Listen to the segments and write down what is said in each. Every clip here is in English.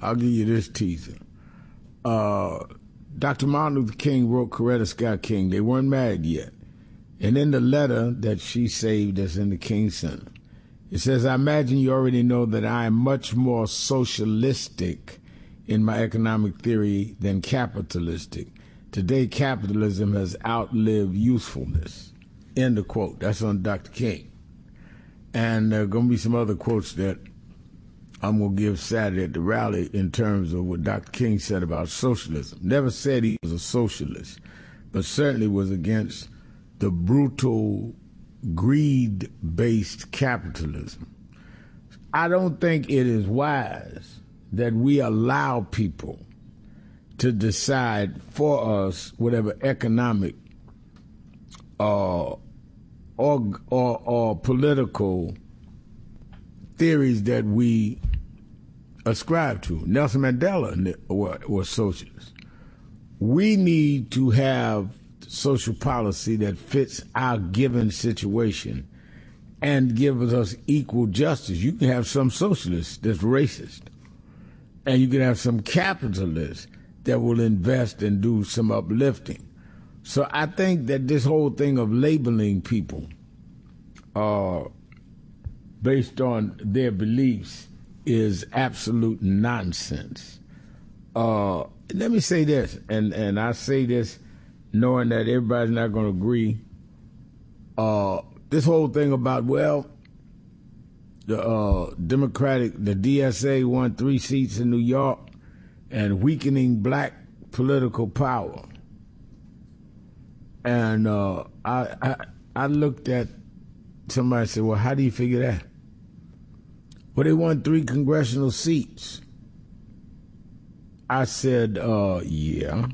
I'll give you this teaser. Dr. Martin Luther King wrote Coretta Scott King. They weren't married yet. And in the letter that she saved that's in the King Center, it says, I imagine you already know that I am much more socialistic in my economic theory than capitalistic. Today, capitalism has outlived usefulness. End of quote. That's on Dr. King. And there are going to be some other quotes that I'm going to give Saturday at the rally in terms of what Dr. King said about socialism. Never said he was a socialist, but certainly was against the brutal, greed-based capitalism. I don't think it is wise that we allow people to decide for us whatever economic or political theories that we ascribe to. Nelson Mandela was socialist. We need to have social policy that fits our given situation and gives us equal justice. You can have some socialists that's racist, and you can have some capitalists that will invest and do some uplifting. So I think that this whole thing of labeling people based on their beliefs is absolute nonsense. Let me say this, and I say this knowing that everybody's not going to agree. This whole thing about, well, the DSA won 3 seats in New York and weakening black political power. And I looked at somebody and said, well, how do you figure that? Well, they won 3 congressional seats. I said, yeah.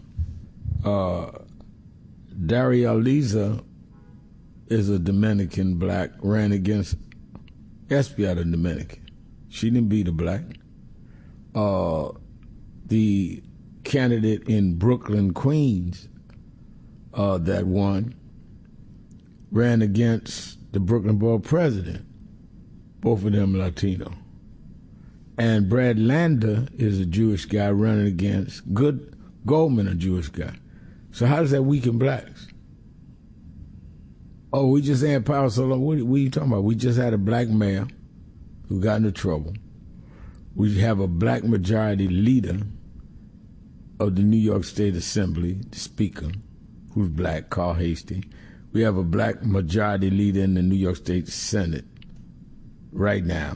Daria Aliza is a Dominican black, ran against Espia, the Dominican. She didn't beat a black. The candidate in Brooklyn, Queens, that won, ran against the Brooklyn Borough president. Both of them Latino. And Brad Lander is a Jewish guy running against Goldman, a Jewish guy. So how does that weaken blacks? Oh, we just had power so long. What are you talking about? We just had a black mayor who got into trouble. We have a black majority leader of the New York State Assembly, the Speaker, who's black, Carl Hastie. We have a black majority leader in the New York State Senate right now,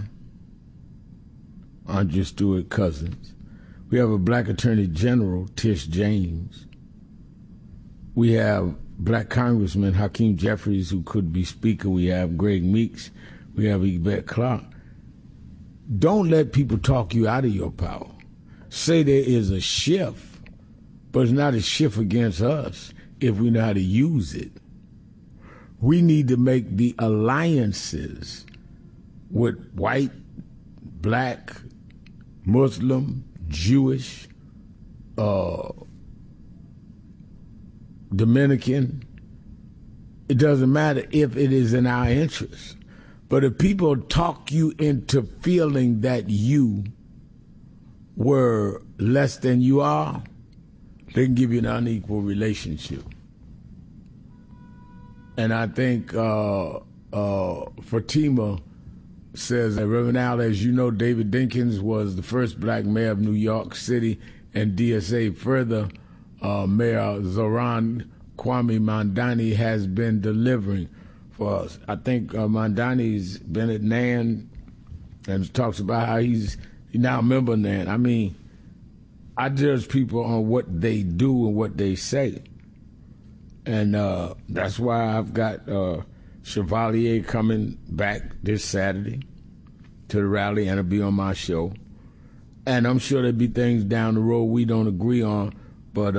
Andrea Stewart Cousins. We have a black Attorney General, Tish James. We have black Congressman Hakeem Jeffries, who could be Speaker. We have Greg Meeks. We have Yvette Clarke. Don't let people talk you out of your power. Say there is a shift, but it's not a shift against us if we know how to use it. We need to make the alliances with white, black, Muslim, Jewish, Dominican. It doesn't matter if it is in our interest. But if people talk you into feeling that you were less than you are, they can give you an unequal relationship. And I think Fatima says that, Reverend Al, as you know, David Dinkins was the first black mayor of New York City, and DSA further, Mayor Zoran Kwame Mandani has been delivering for us. I think Mandani's been at NAN and talks about how he's now a member of NAN. I mean, I judge people on what they do and what they say. And that's why I've got Chevalier coming back this Saturday to the rally, and it'll be on my show. And I'm sure there'll be things down the road we don't agree on, but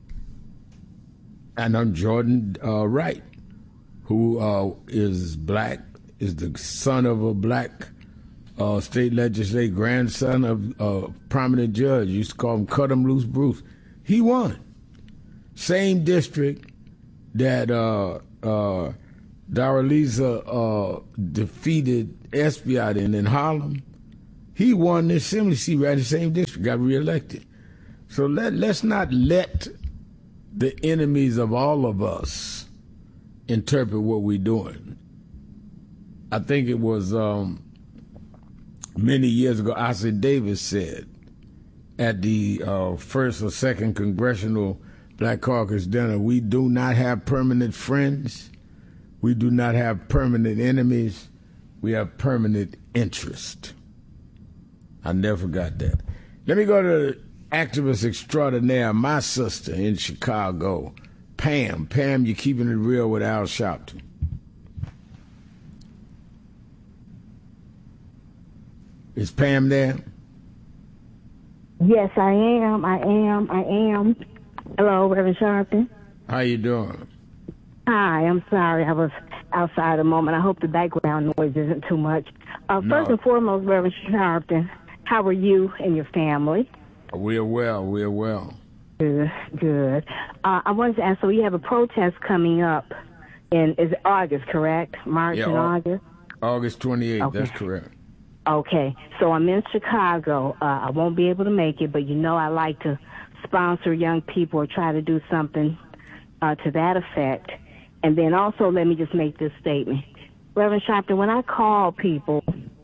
and I'm Jordan Wright, who is black, is the son of a black state legislator, grandson of a prominent judge. Used to call him Cut 'em Loose Bruce. He won. Same district that Daraliza defeated Espiat in Harlem. He won the assembly seat right in the same district, got reelected. So let's not let the enemies of all of us interpret what we're doing. I think it was many years ago, Ossie Davis said at the first or second Congressional Black Caucus dinner, we do not have permanent friends. We do not have permanent enemies. We have permanent interest. I never forgot that. Let me go to activist extraordinaire, my sister in Chicago, Pam. Pam, you're keeping it real with Al Sharpton. Is Pam there? Yes, I am. Hello, Reverend Sharpton. How you doing? Hi, I'm sorry. I was outside a moment. I hope the background noise isn't too much. First and foremost, Reverend Sharpton, how are you and your family? We're well. Good. I wanted to ask, so you have a protest coming up is it August, correct? March and August? August 28th, okay. That's correct. Okay, so I'm in Chicago. I won't be able to make it, but I like to sponsor young people or try to do something to that effect. And then also, let me just make this statement. Reverend Sharpton, when I call people,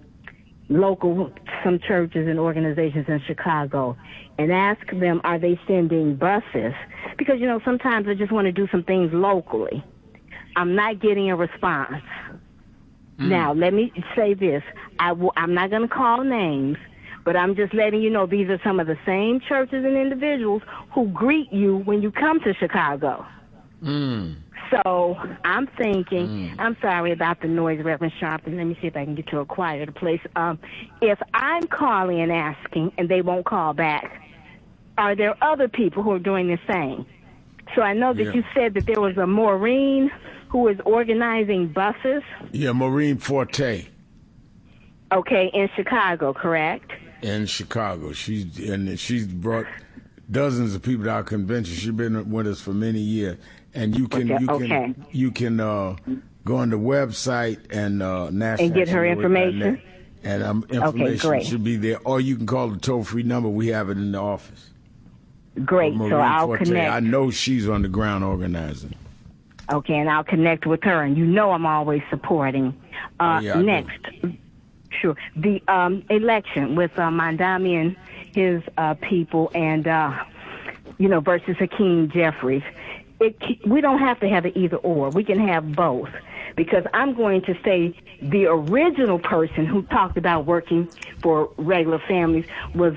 some churches and organizations in Chicago, and ask them, are they sending buses? Because, sometimes I just want to do some things locally. I'm not getting a response. Now, let me say this. I'm not going to call names, but I'm just letting you know these are some of the same churches and individuals who greet you when you come to Chicago. So I'm thinking, I'm sorry about the noise, Reverend Sharpton. Let me see if I can get to a quieter place. If I'm calling and asking and they won't call back, are there other people who are doing the same? So I know that you said that there was a Maureen who is organizing buses. Yeah, Maureen Forte. Okay, in Chicago, correct? In Chicago. She's brought dozens of people to our convention. She's been with us for many years. And you can go on the website and national and get her information. And information should be there. Or you can call the toll-free number. We have it in the office. Great. So I'll connect. I know she's on the ground organizing. Okay, and I'll connect with her. And I'm always supporting. Next, sure, the election with Mandami and his people and, versus Hakeem Jeffries. We don't have to have it either or. We can have both. Because I'm going to say the original person who talked about working for regular families was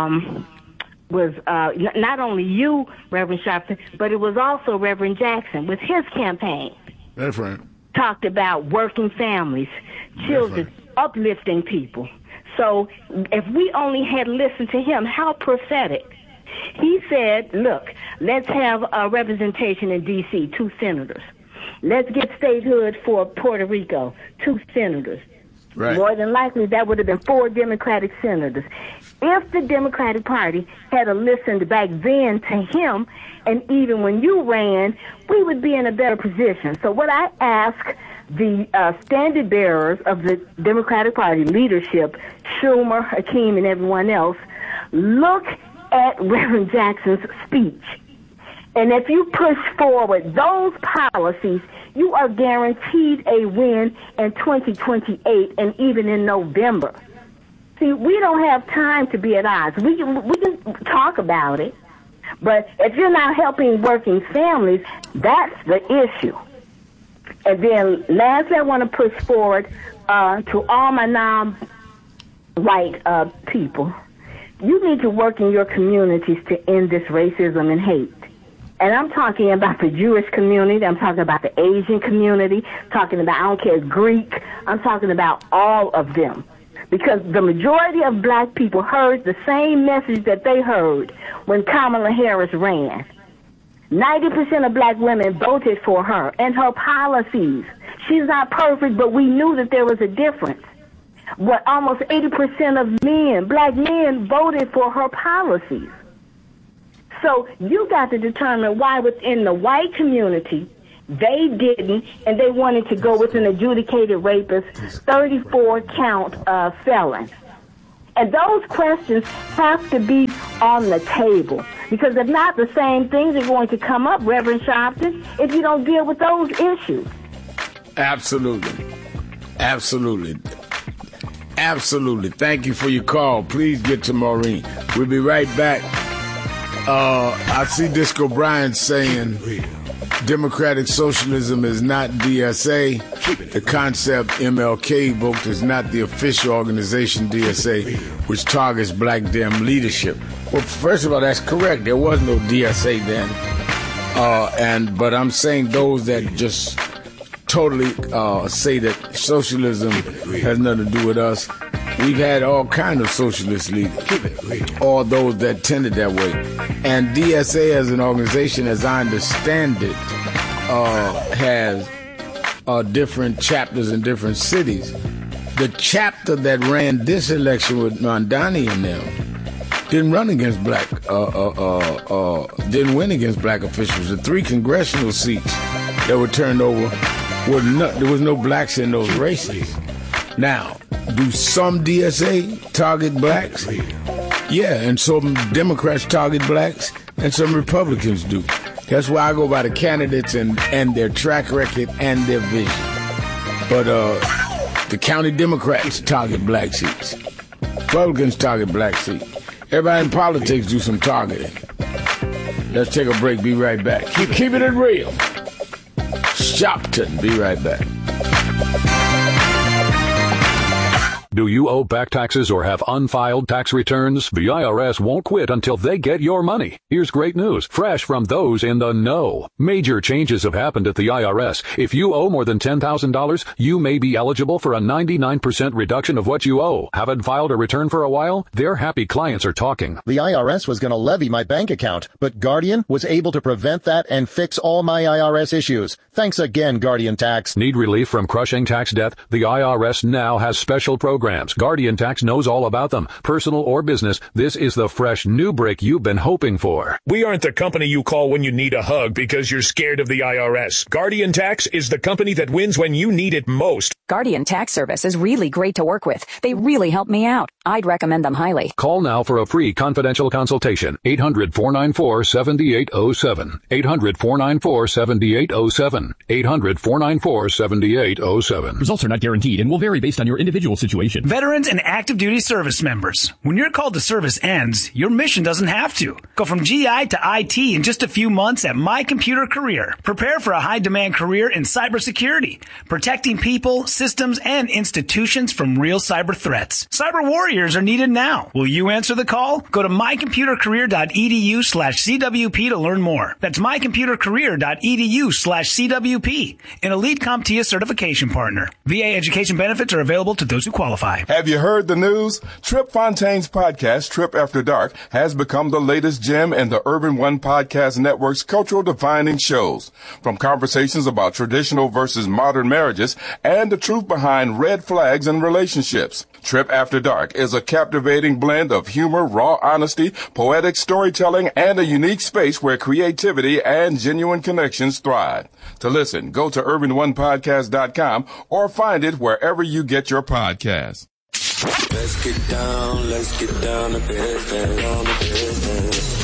not only you, Reverend Sharpton, but it was also Reverend Jackson with his campaign. That's right. Talked about working families, children, uplifting people. So if we only had listened to him, how prophetic. He said, look, let's have a representation in D.C., 2 senators. Let's get statehood for Puerto Rico, 2 senators. Right. More than likely, that would have been 4 Democratic senators. If the Democratic Party had listened back then to him, and even when you ran, we would be in a better position. So what I ask the standard bearers of the Democratic Party leadership, Schumer, Hakeem, and everyone else, look at Reverend Jackson's speech. And if you push forward those policies, you are guaranteed a win in 2028 and even in November. See, we don't have time to be at odds. We can talk about it, but if you're not helping working families, that's the issue. And then lastly, I want to push forward to all my non-white people. You need to work in your communities to end this racism and hate. And I'm talking about the Jewish community. I'm talking about the Asian community. Talking about, I don't care, Greek. I'm talking about all of them. Because the majority of black people heard the same message that they heard when Kamala Harris ran. 90% of black women voted for her and her policies. She's not perfect, but we knew that there was a difference. What almost 80% of men, black men, voted for her policies. So you got to determine why within the white community they didn't, and they wanted to go with an adjudicated rapist, 34-count felon. And those questions have to be on the table. Because if not, the same things are going to come up, Reverend Sharpton, if you don't deal with those issues. Absolutely. Absolutely. Absolutely. Thank you for your call. Please get to Maureen. We'll be right back. I see Disco Brian saying democratic socialism is not DSA. The concept MLK evoked is not the official organization DSA, which targets black Dem leadership. Well, first of all, that's correct. There was no DSA then. But I'm saying those that just totally say that socialism has nothing to do with us. We've had all kinds of socialist leaders, all those that tended that way. And DSA as an organization, as I understand it, has different chapters in different cities. The chapter that ran this election with Mondani and them didn't run against didn't win against black officials. The 3 congressional seats that were turned over, there was no blacks in those races. Now, do some DSA target blacks? Yeah, and some Democrats target blacks, and some Republicans do. That's why I go by the candidates and their track record and their vision. But the county Democrats target black seats. Republicans target black seats. Everybody in politics do some targeting. Let's take a break. Be right back. Keep it real. Shopton. Be right back. Do you owe back taxes or have unfiled tax returns? The IRS won't quit until they get your money. Here's great news, fresh from those in the know. Major changes have happened at the IRS. If you owe more than $10,000, you may be eligible for a 99% reduction of what you owe. Haven't filed a return for a while? Their happy clients are talking. The IRS was going to levy my bank account, but Guardian was able to prevent that and fix all my IRS issues. Thanks again, Guardian Tax. Need relief from crushing tax debt? The IRS now has special programs. Guardian Tax knows all about them. Personal or business, this is the fresh new break you've been hoping for. We aren't the company you call when you need a hug because you're scared of the IRS. Guardian Tax is the company that wins when you need it most. Guardian Tax Service is really great to work with. They really help me out. I'd recommend them highly. Call now for a free confidential consultation. 800-494-7807. 800-494-7807. 800-494-7807. Results are not guaranteed and will vary based on your individual situation. Veterans and active duty service members. When your call to service ends, your mission doesn't have to. Go from GI to IT in just a few months at My Computer Career. Prepare for a high-demand career in cybersecurity, protecting people, systems, and institutions from real cyber threats. Cyber warriors are needed now. Will you answer the call? Go to mycomputercareer.edu/CWP to learn more. That's mycomputercareer.edu/CWP, an elite CompTIA certification partner. VA education benefits are available to those who qualify. Have you heard the news? Trip Fontaine's podcast, Trip After Dark, has become the latest gem in the Urban One Podcast Network's cultural defining shows. From conversations about traditional versus modern marriages and the truth behind red flags in relationships. Trip After Dark is a captivating blend of humor, raw honesty, poetic storytelling, and a unique space where creativity and genuine connections thrive. To listen, go to urbanonepodcast.com or find it wherever you get your podcasts. Let's get down to business.